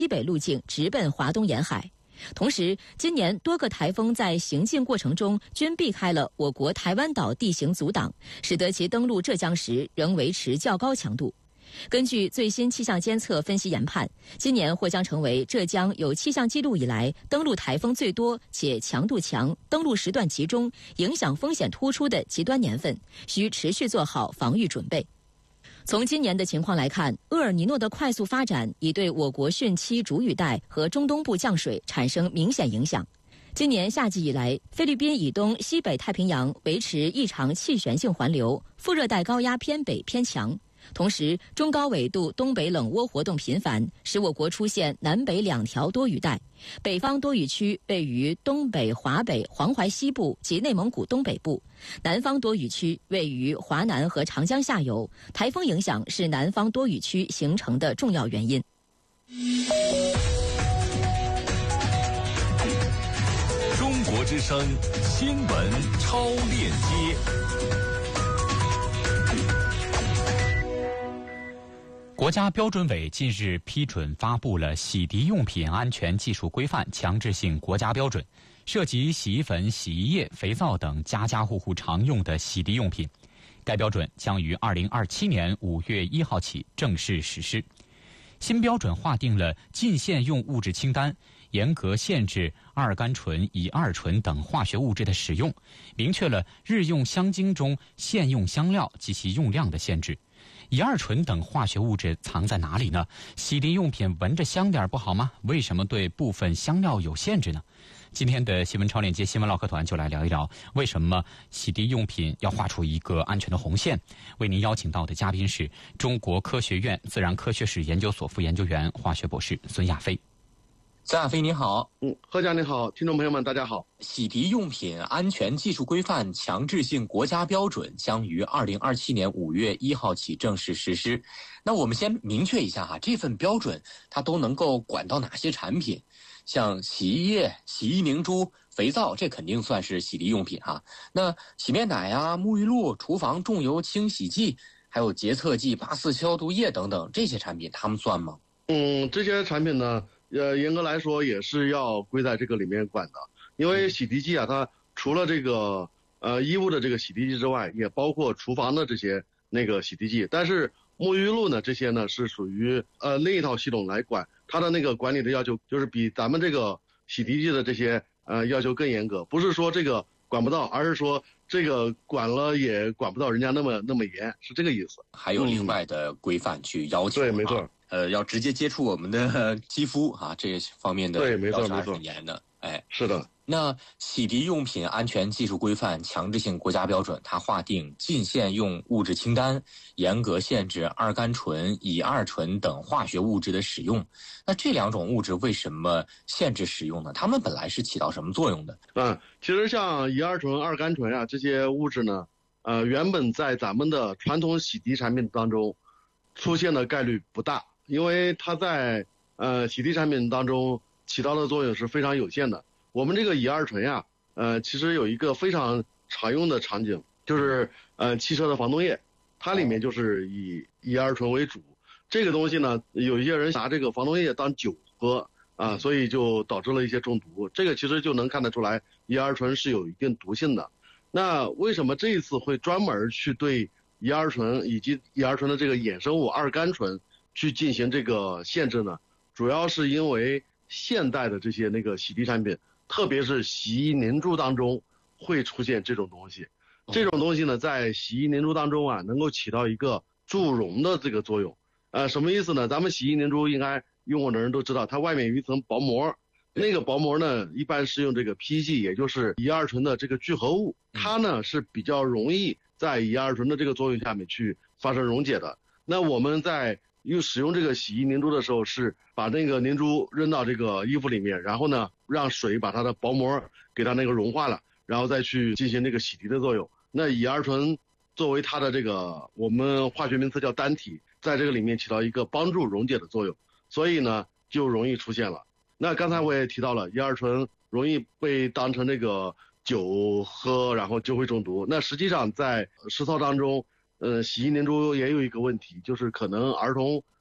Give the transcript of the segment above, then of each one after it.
西北路径直奔华东沿海。同时，今年多个台风在行进过程中均避开了我国台湾岛地形阻挡，使得其登陆浙江时仍维持较高强度。根据最新气象监测分析研判，今年或将成为浙江有气象记录以来登陆台风最多且强度强、登陆时段集中、影响风险突出的极端年份，需持续做好防御准备。从今年的情况来看，厄尔尼诺的快速发展已对我国汛期主雨带和中东部降水产生明显影响。今年夏季以来，菲律宾以东西北太平洋维持异常气旋性环流，副热带高压偏北偏强。同时，中高纬度东北冷涡活动频繁，使我国出现南北两条多雨带。北方多雨区位于东北、华北、黄淮西部及内蒙古东北部，南方多雨区位于华南和长江下游。台风影响是南方多雨区形成的重要原因。 中国之声新闻超链接。 国家标准委近日批准发布了洗涤用品安全技术规范强制性国家标准，涉及洗衣粉、洗衣液、肥皂等家家户户常用的洗涤用品。该标准将于2027年5月1号起正式实施。新标准划定了禁限用物质清单，严格限制二甘醇、乙二醇等化学物质的使用，明确了日用香精中限用香料及其用量的限制。乙二醇等化学物质藏在哪里呢？洗涤用品闻着香点不好吗？为什么对部分香料有限制呢？今天的新闻超链接新闻唠嗑团就来聊一聊，为什么洗涤用品要画出一个安全的红线。为您邀请到的嘉宾是中国科学院自然科学史研究所副研究员、化学博士孙亚飞。 孙亚飞您好。 贺佳你好，听众朋友们大家好。 洗涤用品安全技术规范强制性国家标准将于2027年5月1号起正式实施。那我们先明确一下哈，这份标准它都能够管到哪些产品？像洗衣液、洗衣凝珠、肥皂，这肯定算是洗涤用品哈。那洗面奶啊、沐浴露、厨房重油清洗剂，还有洁厕剂、84消毒液等等，这些产品它们算吗？ 这些产品呢，严格来说也是要归在这个里面管的，因为洗涤剂啊，它除了这个衣物的这个洗涤剂之外，也包括厨房的这些那个洗涤剂。但是沐浴露呢，这些呢是属于另一套系统来管，它的那个管理的要求就是比咱们这个洗涤剂的这些要求更严格，不是说这个管不到，而是说这个管了也管不到人家那么严，是这个意思。 还有另外的规范去要求。 对，没错。 要直接接触我们的肌肤啊，这方面的要求还是很严的。哎， 是的。 那洗涤用品安全技术规范强制性国家标准，它划定禁限用物质清单，严格限制二甘醇、乙二醇等化学物质的使用。那这两种物质为什么限制使用呢？它们本来是起到什么作用的？ 其实像乙二醇、二甘醇啊这些物质呢，原本在咱们的传统洗涤产品当中出现的概率不大。因为它在洗涤产品当中起到的作用是非常有限的。我们这个乙二醇呀，其实有一个非常常用的场景，就是汽车的防冻液，它里面就是以乙二醇为主。这个东西呢，有一些人拿这个防冻液当酒喝啊，所以就导致了一些中毒。这个其实就能看得出来，乙二醇是有一定毒性的。那为什么这一次会专门去对乙二醇以及乙二醇的这个衍生物二甘醇去进行这个限制呢？主要是因为现代的这些那个洗涤产品，特别是洗衣凝珠当中会出现这种东西。这种东西呢，在洗衣凝珠当中啊，能够起到一个助溶的这个作用。什么意思呢？咱们洗衣凝珠应该用过的人都知道，它外面有一层薄膜，那个薄膜呢，一般是用这个 PEG， 也就是乙二醇的这个聚合物，它呢是比较容易在乙二醇的这个作用下面去发生溶解的。那我们在使用这个洗衣凝珠的时候，是把那个凝珠扔到这个衣服里面，然后呢让水把它的薄膜给它那个融化了，然后再去进行这个洗涤的作用。那乙二醇作为它的这个我们化学名词叫单体，在这个里面起到一个帮助溶解的作用，所以呢就容易出现了。那刚才我也提到了，乙二醇容易被当成那个酒喝，然后就会中毒。那实际上在实操当中，洗衣凝珠也有一个问题，就是可能儿童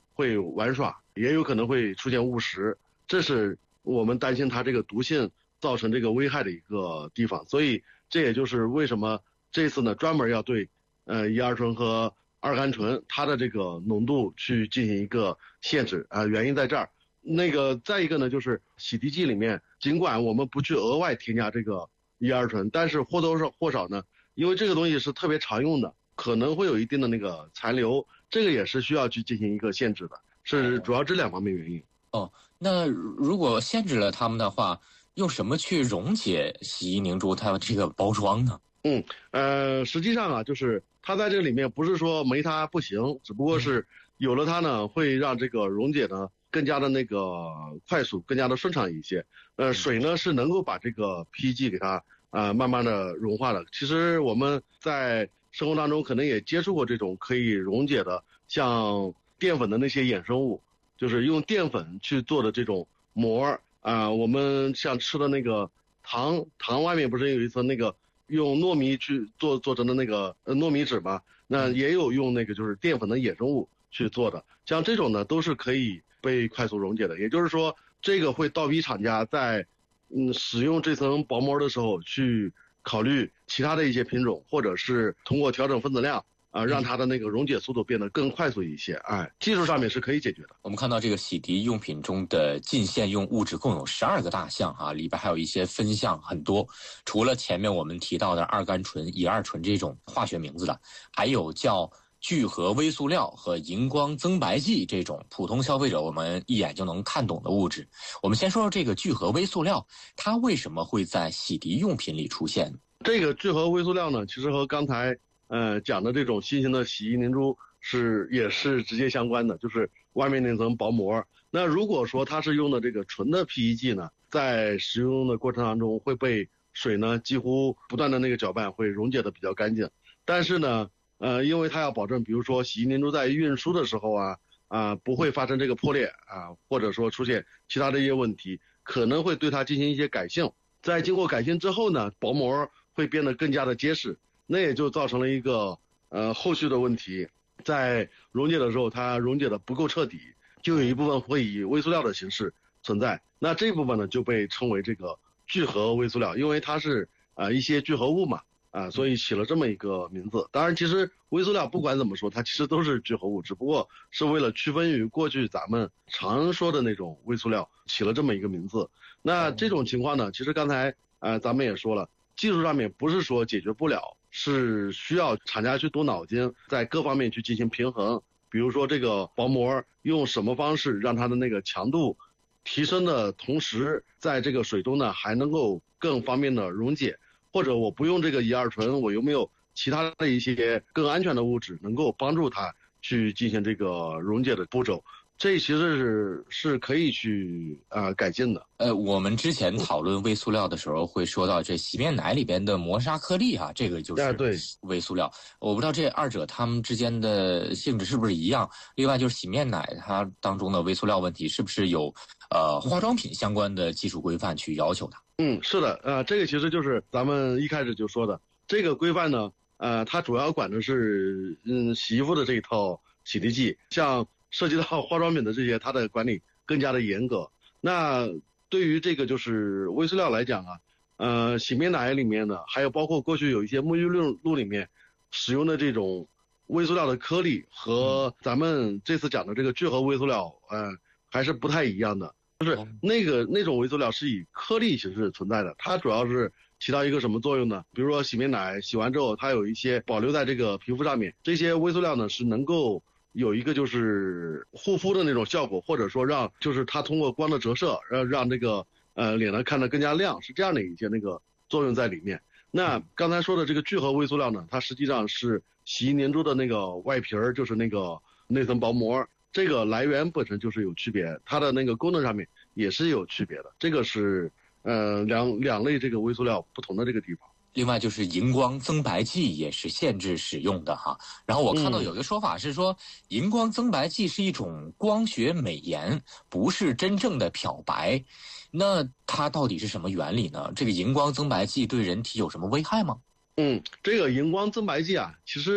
会玩耍，也有可能会出现误食，这是我们担心它这个毒性造成这个危害的一个地方。所以这也就是为什么这次呢专门要对乙二醇和二甘醇它的这个浓度去进行一个限制原因在这儿。再一个呢，就是洗涤剂里面，尽管我们不去额外添加这个乙二醇，但是或多或少呢，因为这个东西是特别常用的，可能会有一定的那个残留，这个也是需要去进行一个限制的，是主要这两方面原因。 那如果限制了它们的话，用什么去溶解洗衣凝珠它这个包装呢？ 实际上就是它在这里面不是说没它不行，只不过是有了它呢，会让这个溶解呢更加的那个快速，更加的顺畅一些。水呢是能够把这个 PE 剂给它慢慢的融化的。其实我们在生活当中可能也接触过这种可以溶解的，像淀粉的那些衍生物，就是用淀粉去做的这种膜我们像吃的那个糖外面不是有一层那个用糯米去做成的那个糯米纸嘛？那也有用那个就是淀粉的衍生物去做的，像这种呢都是可以被快速溶解的。也就是说，这个会倒逼厂家在使用这层薄膜的时候去考虑其他的一些品种，或者是通过调整分子量让它的那个溶解速度变得更快速一些。技术上面是可以解决的。 我们看到这个洗涤用品中的禁限用物质共有12个大项里边还有一些分项很多。除了前面我们提到的二甘醇、乙二醇这种化学名字的，还有叫聚合微塑料和荧光增白剂这种普通消费者我们一眼就能看懂的物质。我们先说说这个聚合微塑料，它为什么会在洗涤用品里出现？ 这个聚合微塑料呢，其实和刚才讲的这种新型的洗衣凝珠也是直接相关的，就是外面那层薄膜。那如果说它是用的这个纯的 PE 剂呢，在使用的过程当中会被水呢几乎不断的那个搅拌，会溶解的比较干净。但是呢因为它要保证比如说洗衣凝珠在运输的时候不会发生这个破裂或者说出现其他的一些问题，可能会对它进行一些改性。在经过改性之后呢，薄膜会变得更加的结实，那也就造成了一个后续的问题，在溶解的时候它溶解的不够彻底，就有一部分会以微塑料的形式存在。那这部分呢就被称为这个聚合微塑料，因为它是一些聚合物嘛所以起了这么一个名字。当然其实微塑料不管怎么说它其实都是聚合物，只不过是为了区分于过去咱们常说的那种微塑料起了这么一个名字。那这种情况呢，其实刚才咱们也说了，技术上面不是说解决不了，是需要厂家去动脑筋，在各方面去进行平衡。比如说这个薄膜用什么方式让它的那个强度提升的同时，在这个水中呢还能够更方便的溶解，或者我不用这个乙二醇，我有没有其他的一些更安全的物质能够帮助它去进行这个溶解的步骤。这其实是可以去改进的。 我们之前讨论微塑料的时候会说到这洗面奶里边的磨砂颗粒这个就是微塑料。我不知道这二者它们之间的性质是不是一样。另外就是洗面奶它当中的微塑料问题是不是有化妆品相关的技术规范去要求它？ 是的，这个其实就是咱们一开始就说的这个规范呢，它主要管的是洗衣服的这一套洗涤剂，像涉及到化妆品的这些，它的管理更加的严格。那对于这个就是微塑料来讲洗面奶里面的，还有包括过去有一些沐浴露里面使用的这种微塑料的颗粒，和咱们这次讲的这个聚合微塑料还是不太一样的。就是那种微塑料是以颗粒形式存在的，它主要是起到一个什么作用呢？比如说洗面奶洗完之后，它有一些保留在这个皮肤上面，这些微塑料呢是能够有一个就是护肤的那种效果，或者说让就是它通过光的折射让这个脸呢看得更加亮，是这样的一些那个作用在里面。那刚才说的这个聚合微塑料呢，它实际上是洗衣凝珠的那个外皮儿，就是那层薄膜，这个来源本身就是有区别，它的那个功能上面也是有区别的。这个是两类这个微塑料不同的这个地方。 另外就是荧光增白剂也是限制使用的然后我看到有一个说法是说，荧光增白剂是一种光学美颜，不是真正的漂白。那它到底是什么原理呢？这个荧光增白剂对人体有什么危害吗？ 这个荧光增白剂其实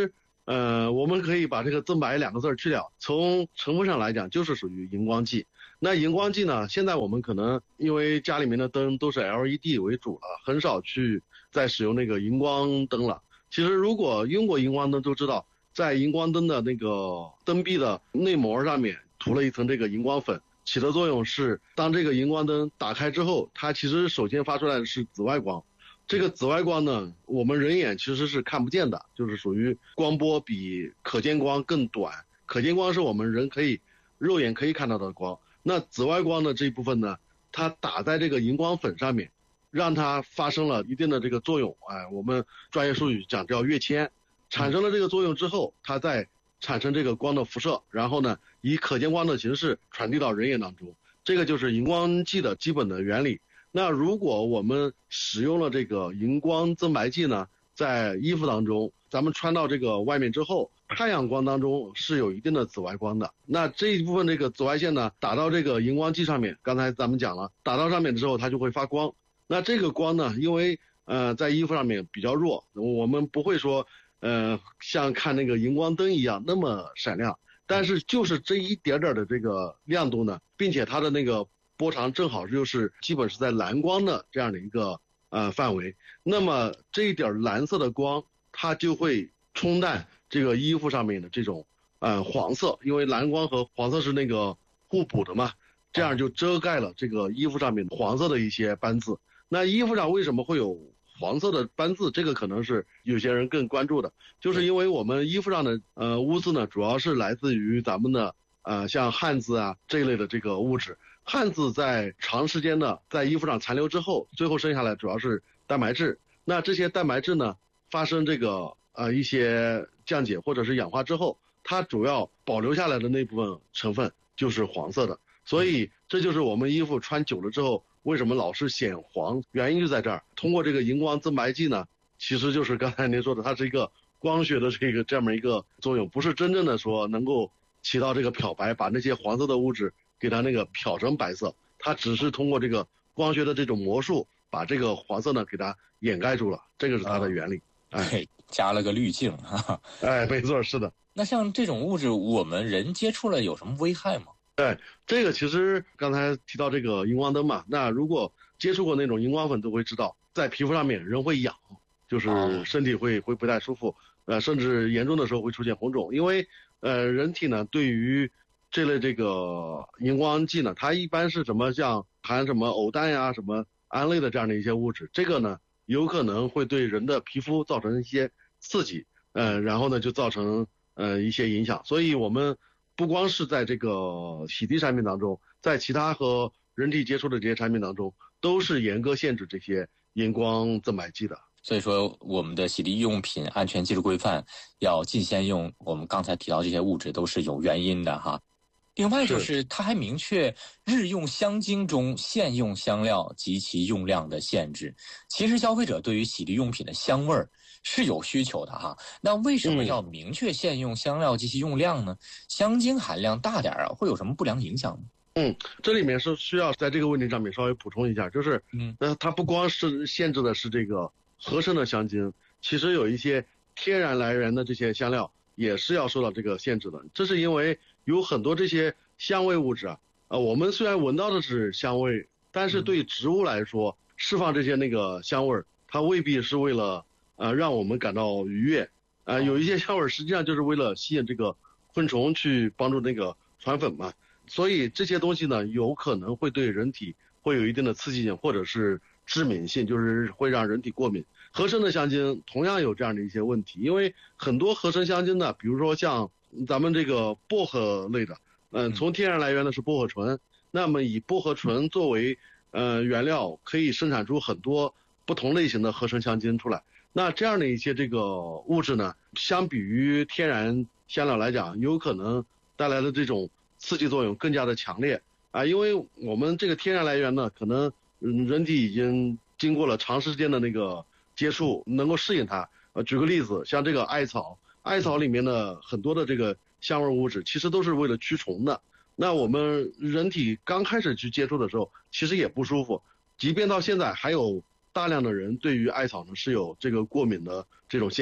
我们可以把这个增白2个字去掉，从成分上来讲就是属于荧光剂。那荧光剂呢，现在我们可能因为家里面的灯都是 LED 为主了，很少去再使用那个荧光灯了。其实如果用过荧光灯都知道，在荧光灯的那个灯壁的内膜上面涂了一层这个荧光粉，起的作用是当这个荧光灯打开之后，它其实首先发出来的是紫外光。这个紫外光呢，我们人眼其实是看不见的，就是属于光波比可见光更短。可见光是我们人肉眼可以看到的光，那紫外光的这一部分呢，它打在这个荧光粉上面，让它发生了一定的这个作用。我们专业术语讲叫跃迁，产生了这个作用之后，它再产生这个光的辐射，然后呢，以可见光的形式传递到人眼当中。这个就是荧光剂的基本的原理。那如果我们使用了这个荧光增白剂呢，在衣服当中，咱们穿到这个外面之后，太阳光当中是有一定的紫外光的。那这一部分这个紫外线呢，打到这个荧光剂上面，刚才咱们讲了，打到上面之后它就会发光。那这个光呢，因为在衣服上面比较弱，我们不会说像看那个荧光灯一样那么闪亮，但是就是这一点点的这个亮度呢，并且它的那个波长正好就是基本是在蓝光的这样的一个范围，那么这一点蓝色的光它就会冲淡这个衣服上面的这种黄色，因为蓝光和黄色是那个互补的嘛，这样就遮盖了这个衣服上面黄色的一些斑渍。那衣服上为什么会有黄色的斑渍？这个可能是有些人更关注的，就是因为我们衣服上的污渍呢，主要是来自于咱们的像汗渍啊这一类的这个物质。汗渍在长时间的在衣服上残留之后，最后剩下来主要是蛋白质。那这些蛋白质呢，发生这个一些降解或者是氧化之后，它主要保留下来的那部分成分就是黄色的。所以这就是我们衣服穿久了之后为什么老是显黄，原因就在这儿。通过这个荧光增白剂呢，其实就是刚才您说的，它是一个光学的这么一个作用，不是真正的说能够起到这个漂白，把那些黄色的物质给它那个漂成白色，它只是通过这个光学的这种魔术，把这个黄色呢给它掩盖住了，这个是它的原理。 加了个滤镜哈。 没错，是的。 那像这种物质，我们人接触了有什么危害吗？ 这个其实刚才提到这个荧光灯嘛，那如果接触过那种荧光粉都会知道，在皮肤上面人会痒，就是身体会不太舒服，甚至严重的时候会出现红肿，因为人体呢对于这类这个荧光剂呢，它一般是什么像含什么偶氮呀、什么胺类的这样的一些物质，这个呢有可能会对人的皮肤造成一些刺激，然后呢就造成一些影响。所以我们不光是在这个洗涤产品当中，在其他和人体接触的这些产品当中，都是严格限制这些荧光增白剂的。 所以说我们的洗涤用品安全技术规范要禁限用我们刚才提到这些物质，都是有原因的哈。另外就是它还明确日用香精中限用香料及其用量的限制。其实消费者对于洗涤用品的香味是有需求的哈，那为什么要明确限用香料及其用量呢？香精含量大点会有什么不良影响吗？ 这里面是需要在这个问题上面稍微补充一下，就是它不光是限制的是这个合成的香精，其实有一些天然来源的这些香料也是要受到这个限制的。这是因为有很多这些香味物质我们虽然闻到的是香味，但是对植物来说，释放这些那个香味它未必是为了让我们感到愉悦有一些香味实际上就是为了吸引这个昆虫去帮助那个传粉嘛。所以这些东西呢，有可能会对人体会有一定的刺激性或者是致敏性，就是会让人体过敏。合成的香精同样有这样的一些问题，因为很多合成香精呢，比如说像咱们这个薄荷类的从天然来源的是薄荷醇，那么以薄荷醇作为原料，可以生产出很多不同类型的合成香精出来。那这样的一些这个物质呢，相比于天然香料来讲，有可能带来的这种刺激作用更加的强烈因为我们这个天然来源呢，可能人体已经经过了长时间的那个接触，能够适应它。举个例子，像这个艾草里面的很多的这个香味物质，其实都是为了驱虫的。那我们人体刚开始去接触的时候，其实也不舒服，即便到现在还有大量的人对于艾草呢是有这个过敏的这种现象的。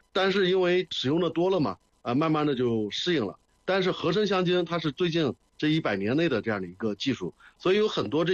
但是因为使用的多了嘛，慢慢的就适应了。但是合成香精它是最近这100年内的这样的一个技术，所以有很多这